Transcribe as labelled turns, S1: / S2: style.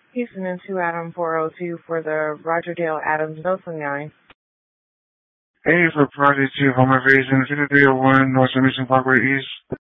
S1: Houston into Adam 402 for the Roger Dale Adams Nelson line.
S2: A for Project 2 Home Invasion 5301 North Mission Parkway East.